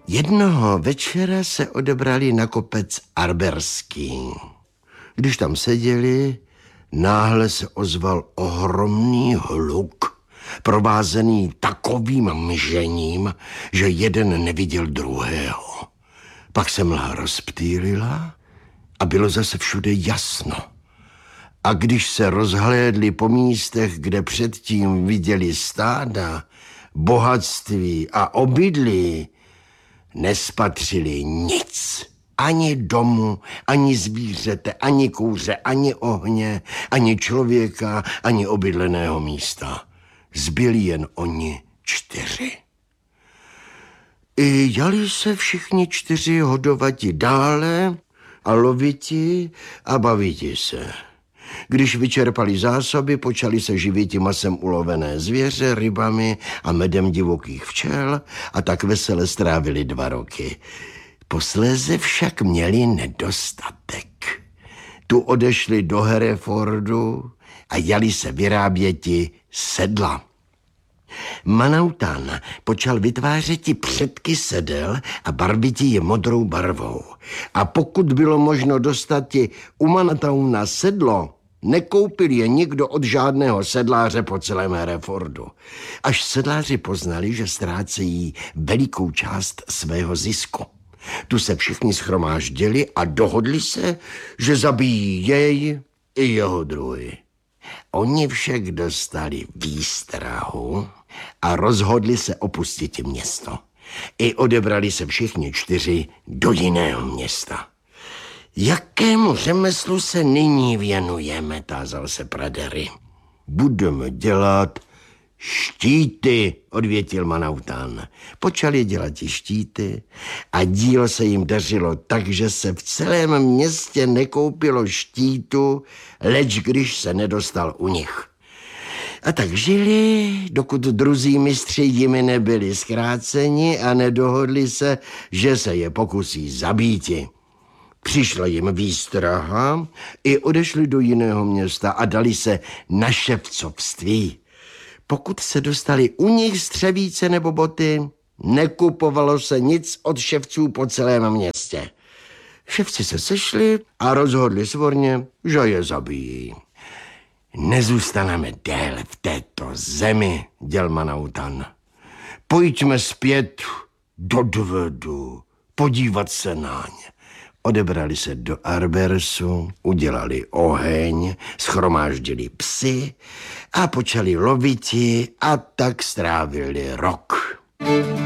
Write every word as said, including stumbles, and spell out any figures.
Jednoho večera se odebrali na kopec Arberský. Když tam seděli, náhle se ozval ohromný hluk, provázený takovým mžením, že jeden neviděl druhého. Pak se mlha rozptýlila a bylo zase všude jasno. A když se rozhlédli po místech, kde předtím viděli stáda, bohatství a obydlí, nespatřili nic. Ani domu, ani zvířete, ani kouře, ani ohně, ani člověka, ani obydleného místa. Zbyli jen oni čtyři. I jali se všichni čtyři hodovati dále a loviti a baviti se. Když vyčerpali zásoby, počali se živiti masem ulovené zvěře, rybami a medem divokých včel a tak vesele strávili dva roky. Posléze však měli nedostatek. Tu odešli do Herefordu a jali se vyráběti sedla. Manautan počal vytvářeti předky sedel a barviti je modrou barvou. A pokud bylo možno dostati u Manatauna sedlo, nekoupil je nikdo od žádného sedláře po celém Herefordu. Až sedláři poznali, že ztrácejí velikou část svého zisku. Tu se všichni shromáždili a dohodli se, že zabijí jej i jeho druhy. Oni však dostali výstrahu a rozhodli se opustit město. I odebrali se všichni čtyři do jiného města. Jakému řemeslu se nyní věnujeme, tázal se Pradery. Budeme dělat štíty, odvětil Manautan. Počali dělat i štíty a dílo se jim dařilo tak, že se v celém městě nekoupilo štítu, leč když se nedostal u nich. A tak žili, dokud druzí mistři jimi nebyli zkráceni a nedohodli se, že se je pokusí zabíti. Přišla jim výstraha, i odešli do jiného města a dali se na ševcovství. Pokud se dostali u nich střevíce nebo boty, nekupovalo se nic od ševců po celém městě. Ševci se sešli a rozhodli svorně, že je zabijí. Nezůstaneme déle v této zemi, děl Manautan. Pojďme zpět do Dvedu, podívat se na ně. Odebrali se do Arbersu, udělali oheň, schromáždili psy a počali loviti a tak strávili rok.